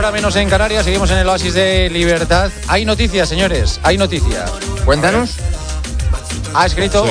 hora menos en Canarias, seguimos en el oasis de libertad. Hay noticias, señores, hay noticia. Cuéntanos. Ha escrito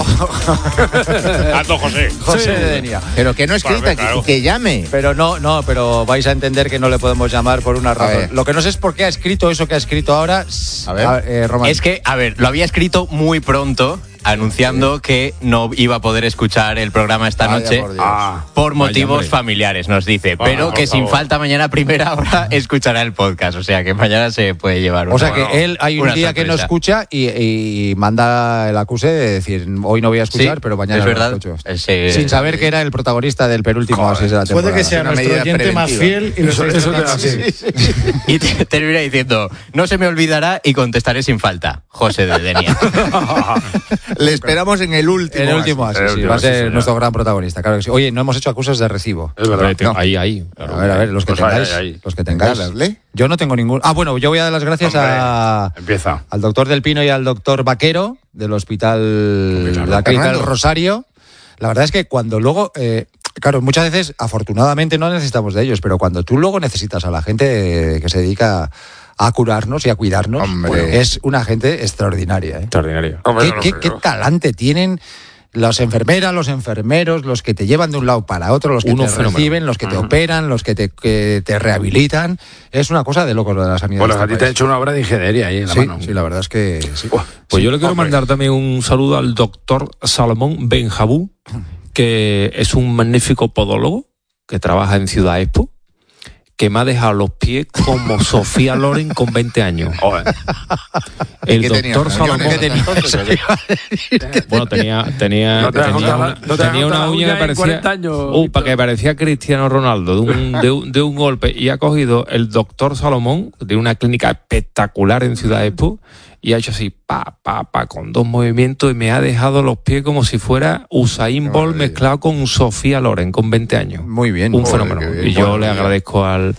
José de Denia. Pero que no escrita, claro. que llame. Pero pero vais a entender que no le podemos llamar por una razón. Lo que no sé es por qué ha escrito eso que ha escrito ahora. A ver, Román. Es que, lo había escrito muy pronto, anunciando que no iba a poder escuchar el programa esta noche por motivos familiares, nos dice. Pero que sin falta mañana a primera hora escuchará el podcast. O sea, que mañana se puede llevar una. O sea, que él hay un día sorpresa. Que no escucha y manda el acuse de decir, hoy no voy a escuchar, pero mañana lo escucho. Sin saber que era el protagonista del penúltimo oasis de la temporada. Puede que sea nuestro oyente preventiva. Más fiel y eso Y termina diciendo, no se me olvidará y contestaré sin falta. José de Denia. Le esperamos en el último. En el último así, va a ser nuestro gran protagonista, claro que sí. Oye, no hemos hecho acusos de recibo. Es verdad. No. Ahí. Claro. A ver, los que tengáis. Los que tengáis. Yo no tengo ningún. Bueno, yo voy a dar las gracias al doctor Del Pino y al doctor Vaquero del Hospital de la Clínica del Rosario. La verdad es que cuando luego. Claro, muchas veces, afortunadamente, no necesitamos de ellos, pero cuando tú luego necesitas a la gente que se dedica a curarnos y a cuidarnos, es una gente extraordinaria. Extraordinaria. ¿Qué talante tienen las enfermeras, los enfermeros, los que te llevan de un lado para otro, los que te reciben, los que te operan, los que te rehabilitan? Es una cosa de locos lo de la sanidad. Bueno, a ti te ha hecho una obra de ingeniería ahí en la mano. Sí, la verdad es que sí. Pues yo le quiero mandar también un saludo al doctor Salomón Benjabú, que es un magnífico podólogo que trabaja en Ciudad Expo, que me ha dejado los pies como Sofía Loren con 20 años. El doctor Salomón tenía una uña que parecía para que parecía Cristiano Ronaldo de un golpe, y ha cogido el doctor Salomón de una clínica espectacular en Ciudad Expo y ha hecho así con 2 movimientos y me ha dejado los pies como si fuera Usain Bolt mezclado con Sofía Loren con 20 años. Muy bien. Un fenómeno. Y yo le agradezco al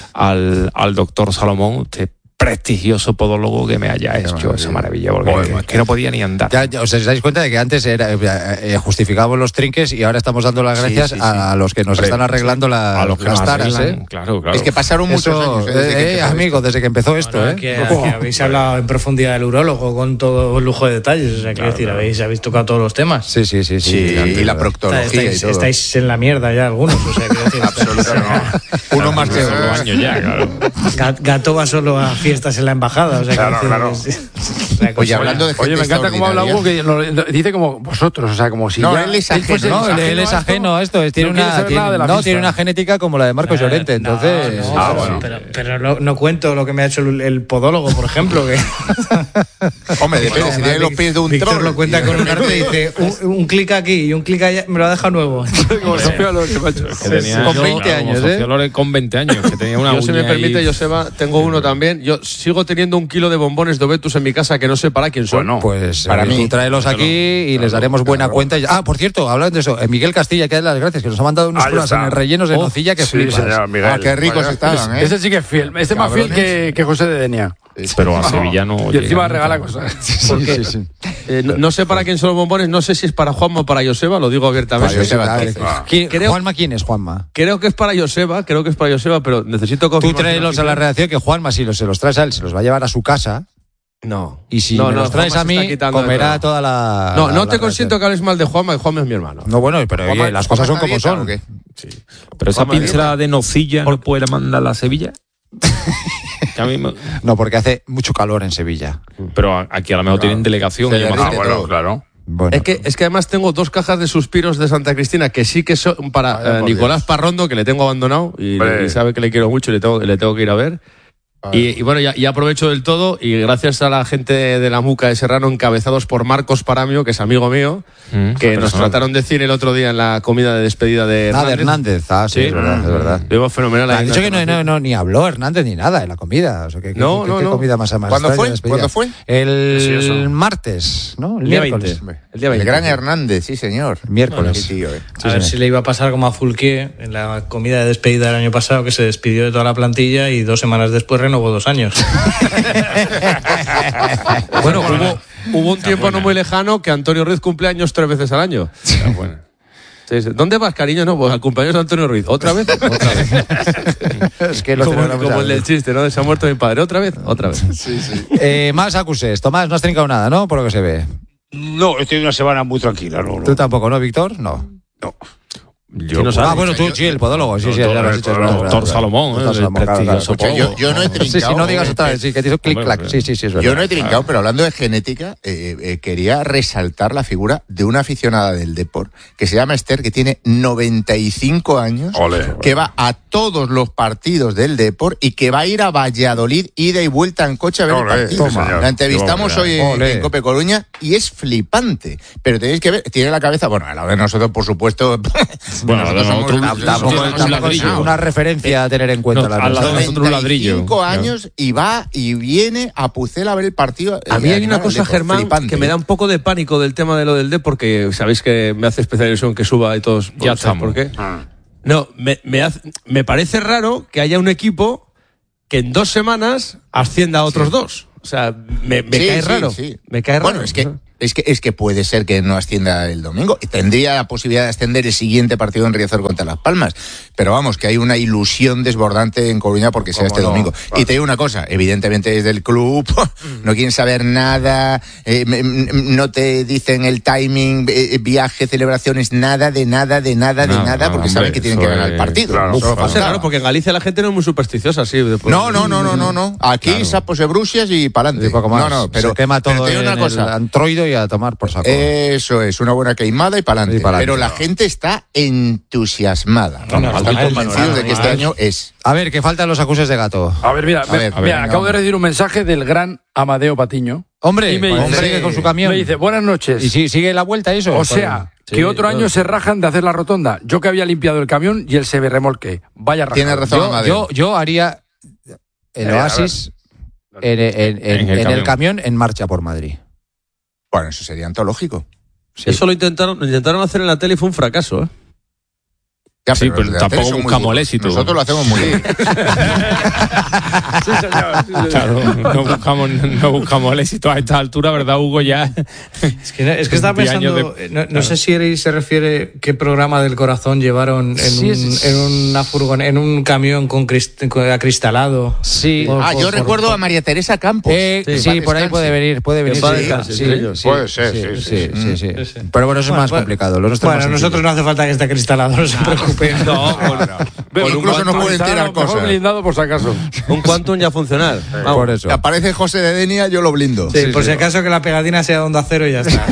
doctor Salomón, usted prestigioso podólogo, que me haya hecho esa maravilla, porque es que no podía ni andar. Ya os dais cuenta de que antes justificábamos los trinques y ahora estamos dando las gracias a los que nos están arreglando las taras. Claro. Es que pasaron muchos años. Desde que empezó esto. Que habéis hablado en profundidad del urólogo con todo lujo de detalles. O sea, quiero decir, habéis tocado todos los temas. Sí. Y la proctología y todo. Estáis en la mierda ya algunos. O sea, quiero decir, absolutamente. Uno más que otro año ya, claro. Gato va solo a fiestas en la embajada. O sea, claro. Oye, hablando de gente. Oye, me encanta cómo habla Hugo, que dice como vosotros, o sea, como si no, ya... él es ajeno. Él es ajeno a esto. Tiene una genética como la de Marcos Llorente, entonces... Pero no cuento lo que me ha hecho el podólogo, por ejemplo. Que... Hombre, depende, si tiene los pies de un Víctor troll. lo cuenta con un arte y dice, un clic aquí y un clic allá, me lo ha dejado nuevo. Como Sofía Loren, macho. Con 20 años, Sofía Loren con 20 años, que tenía una uña. Yo, si me permite, Joseba, tengo uno también. Yo sigo teniendo 1 kilo de bombones de Obetus en mi casa que no sé para quién son. Bueno, pues para mí, tráelos aquí y les daremos buena cuenta. Por cierto, hablando de eso, Miguel Castilla, que da las gracias, que nos ha mandado unos pruebas en el rellenos de nocilla que flipas. Señor Miguel. Qué ricos estaban, Ese sí que es fiel. Este es más fiel que José de Denia. Pero a Sevilla no. Y encima regala cosas. Sí. No sé para quién son los bombones, no sé si es para Juanma o para Joseba, lo digo abiertamente. Juanma, ¿quién es Juanma? Creo que es para Joseba, pero necesito confirmar. Tú tráelos a la redacción, que Juanma, si se los traes a él, se los va a llevar a su casa. No. Y si me los traes a mí, comerá toda la... No te consiento que hables mal de Juanma, que Juanma es mi hermano. No, bueno, pero oye, las cosas son como son. Sí. Pero esa pincelada de nocilla no puede mandarla a Sevilla. No, porque hace mucho calor en Sevilla. Pero aquí a lo mejor tienen delegación. Claro. Bueno. Es que además tengo 2 cajas de suspiros de Santa Cristina que sí que son para Nicolás Parrondo, que le tengo abandonado y sabe que le quiero mucho y le tengo que ir a ver. Y bueno, ya aprovecho del todo, y gracias a la gente de la Muca de Serrano, encabezados por Marcos Paramio, que es amigo mío, que nos trataron de cine el otro día en la comida de despedida de Hernández. De Hernández, sí, es verdad. Vemos fenomenal. Han dicho que no ni habló Hernández ni nada en la comida. O sea, ¿qué comida más ¿Cuándo fue? El martes, ¿no? El miércoles. El día 20. El gran Hernández, sí, señor. Miércoles. A ver si le iba a pasar como a Fulquier en la comida de despedida del año pasado, que se despidió de toda la plantilla y 2 semanas después renovó 2 años. Bueno, hubo un tiempo no muy lejano que Antonio Ruiz cumple años 3 veces al año. Sí. ¿Dónde vas, cariño? No, pues al cumpleaños de Antonio Ruiz. ¿Otra vez? Es que lo como el del chiste, ¿no? Se ha muerto mi padre. ¿Otra vez? Sí. Más acuses. Tomás, no has trincado nada, ¿no? Por lo que se ve. No, estoy una semana muy tranquila. No. ¿Tú tampoco, no, Víctor? No. Yo, bueno, tú, sí, el podólogo. Sí, ya lo has dicho. Doctor Salomón, Yo no he trincado. Sí, no digas otra vez, sí, que te hizo clic-clac. Sí, es verdad. Yo no he trincado, pero hablando de genética, quería resaltar la figura de una aficionada del deporte que se llama Esther, que tiene 95 años, que va a todos los partidos del deporte y que va a ir a Valladolid, ida y vuelta en coche a ver el partido. La entrevistamos hoy en Cope Coruña y es flipante. Pero tenéis que ver, tiene la cabeza, bueno, a la de nosotros, por supuesto... Bueno, tampoco es una referencia a tener en cuenta. Nosotros un ladrillo. 5 años y va y viene a Pucela a ver el partido. A mí hay una cosa, Germán, flipante, que me da un poco de pánico del tema de lo del deporte, porque sabéis que me hace especial ilusión que suba y todos. Ya estamos. ¿Por qué? No, me parece raro que haya un equipo que en 2 semanas ascienda a otros 2. O sea, me cae raro. Sí. Me cae raro. Bueno, es que puede ser que no ascienda el domingo y tendría la posibilidad de ascender el siguiente partido en Riazor contra Las Palmas. Pero vamos, que hay una ilusión desbordante en Coruña porque sea este domingo. Vale. Y te digo una cosa, evidentemente desde el club no quieren saber nada, no te dicen el timing, viaje, celebraciones, nada, porque saben que tienen que ganar el partido. Claro, porque en Galicia la gente no es muy supersticiosa, sí. No. Aquí sapos y bruxias y pa'lante. No, pero se quema todo en una cosa. El antroido y a tomar por saco. Eso es, una buena queimada y pa'lante. Pero la gente está entusiasmada. Están convencidos de que este año es. A ver, que faltan los acuses de gato. A ver, mira, acabo de recibir un mensaje del gran Amadeo Patiño. Hombre, y me dice, sigue con su camión. Me dice, buenas noches. ¿Y sigue la vuelta eso? O sea, que otro año se rajan de hacer la rotonda. Yo que había limpiado el camión y él se remolque. Vaya rajada. Tiene razón, Amadeo. Yo haría el oasis en el camión en marcha por Madrid. Bueno, eso sería antológico. Sí. Eso lo intentaron hacer en la tele y fue un fracaso, ¿eh? Ya, pero tampoco buscamos el éxito. Nosotros lo hacemos muy bien. Sí, señor. Claro, no buscamos el éxito a esta altura, ¿verdad, Hugo? Ya. Es que estaba pensando, no sé si se refiere qué programa del corazón llevaron en una furgoneta, en un camión con acristalado. Sí. Yo recuerdo a María Teresa Campos. Sí, por ahí puede venir. Puede ser, sí. Pero bueno, eso es más complicado. Nosotros no hace falta que esté acristalado, no se preocupe. No, incluso nos pueden tirar cosas. Mejor blindado por si acaso. Un Quantum ya a funcionar. Por eso. Aparece José de Denia, yo lo blindo. Sí, por si acaso que la pegatina sea de Onda Cero y ya está.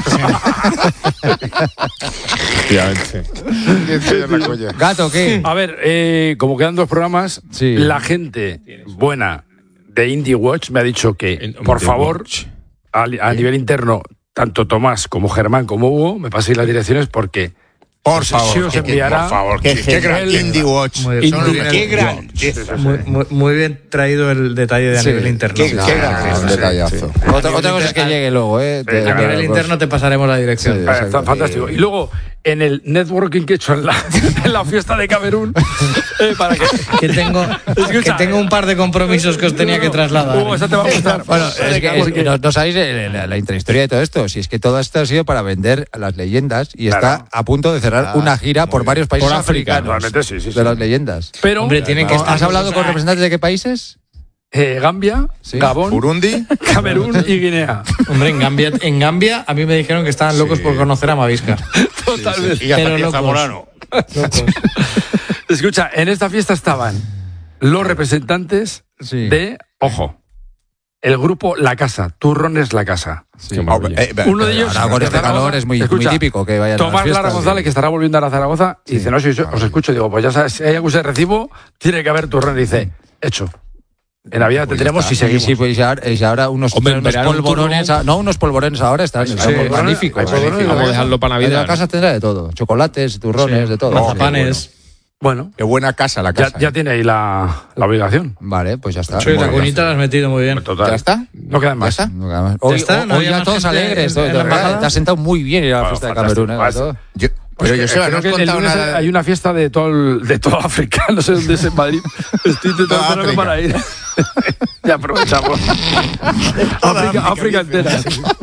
Gato, ¿qué? A ver, como quedan 2 programas, la gente buena de Indie Watch me ha dicho que, por favor, a nivel interno, tanto Tomás como Germán como Hugo, me paséis las direcciones porque... Por favor, si os enviará, por favor, qué gran Indie Watch. Qué gran. Muy bien traído el detalle de a nivel interno. Qué gran detallazo. Otra cosa es que llegue luego, ¿eh? A nivel interno te pasaremos la dirección. Fantástico. Y luego, en el networking que he hecho en la fiesta de Camerún, para que tengo un par de compromisos que os tenía que trasladar. Eso te va a gustar. Bueno, es que no sabéis la intrahistoria de todo esto. Si es que todo esto ha sido para vender las leyendas y está a punto de cerrar una gira por varios países africanos de las leyendas. Pero, hombre, tienen que estar. ¿Has hablado con representantes de qué países? Gambia, Gabón, Burundi, Camerún y Guinea. Hombre, en Gambia a mí me dijeron que estaban locos por conocer a Mavisca. Totalmente. Y a Zamorano. Escucha, en esta fiesta estaban los representantes de, ojo, el grupo La Casa, Turrones La Casa. Uno de ellos, con este calor es muy típico que vayan Tomás a las fiestas. Lara González, que estará volviendo a Zaragoza, y dice, no, si os escucho, digo, pues ya sabes, si hay algún recibo, tiene que haber turrones. Dice, hecho. En Navidad tendremos si seguimos. Sí, pues y ahora unos polvorones. Unos polvorones ahora están magníficos. Vamos a dejarlo para Navidad. La casa tendrá de todo. Chocolates, turrones, de todo. Mazapanes. Bueno. Qué buena casa la casa. Ya tiene ahí la obligación. Vale, pues ya está. La cunita la has metido muy bien. Total. ¿Ya está? No quedan más. Hoy ya todos alegres. Te has sentado muy bien ir a la fiesta de Camerún. Pero yo creo que el lunes hay una fiesta de todo África, no sé dónde es en Madrid. Estoy intentando para ir. Ya aprovechamos. África entera.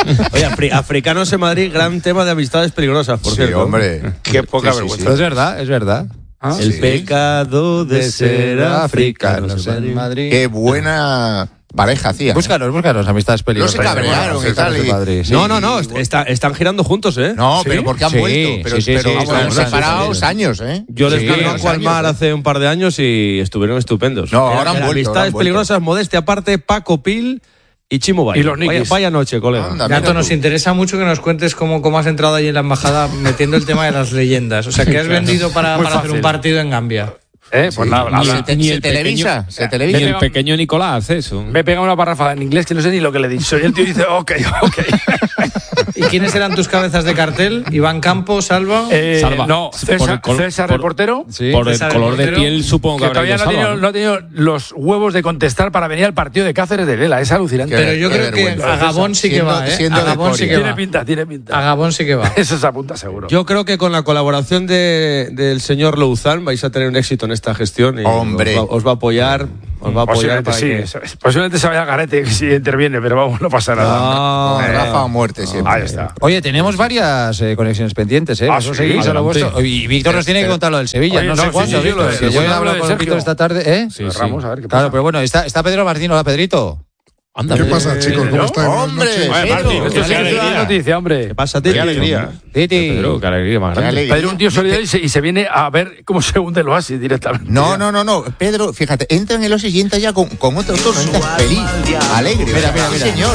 Oye, Africanos en Madrid, gran tema de amistades peligrosas, por cierto. Hombre. Qué poca vergüenza. Pero es verdad. El pecado de ser africanos en Madrid. Qué buena pareja hacía. Búscanos, amistades peligrosas. No se cabrearon y tal. No, están girando juntos, ¿eh? No, pero porque han vuelto. Pero están separados años, ¿eh? Yo les conozco al mar hace un par de años y estuvieron estupendos. No, ahora han vuelto. Amistades peligrosas, modestia aparte, Paco Pil y Chimo Bayo. Y los Nikis. Vaya noche, colega. Gato, nos interesa mucho que nos cuentes cómo has entrado ahí en la embajada metiendo el tema de las leyendas. O sea, ¿qué has vendido para hacer un partido en Gambia? Pues nada, ¿Se televisa? Ni el pequeño Nicolás hace eso. Me pega una parrafada en inglés que no sé ni lo que le he dicho. Y el tío dice, ok. ¿Y quiénes eran tus cabezas de cartel? ¿Iván Campos, Salva? Salva. No, César reportero. Sí. Por el color de piel, supongo que todavía no ha tenido los huevos de contestar para venir al partido de Cáceres de Lela. Es alucinante. Pero yo creo que a Gabón sí que va, ¿eh? A Gabón sí que va. Tiene pinta. A Gabón sí que va. Eso se apunta seguro. Yo creo que con la colaboración del señor Louzán vais a tener un éxito en esta gestión. Y os va a apoyar. Posiblemente posiblemente se vaya a garete si interviene, pero vamos, no pasa nada. Rafa o muerte siempre. Ahí está. Oye, tenemos varias conexiones pendientes, ¿eh? Y Víctor nos tiene que contar lo del Sevilla. No sé cuándo, Víctor. Yo he hablado con Víctor esta tarde, ¿eh? Vamos a ver qué pasa. Claro, pero bueno, está Pedro Martín. Hola, Pedrito. ¿Qué pasa, chicos? ¿Cómo estáis? ¡Hombre! Esto sí que es noticia, hombre. ¿Qué pasa, Titi? ¡Qué alegría! Titi. Pedro, qué alegría más grande. Pedro, un tío solidario y se viene a ver cómo se hunde el Oasis directamente. No. Pedro, fíjate, entra en el Oasis y entra ya con otro tono, entra feliz, alegre. Mira. Sí, señor.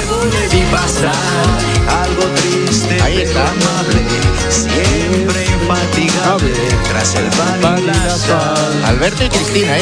Ahí está. Siempre infatigable tras el pan y la sal. Alberto y Cristina,